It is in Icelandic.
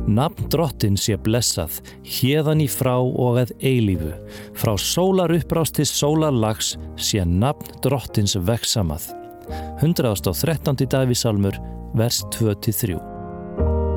Nafn Drottins sé blessað, héðan í frá og að eilífu. Frá sólar upprás til sólarlags sé nafn Drottins vegsamað. 113. Davíðsálmur, vers 2-3.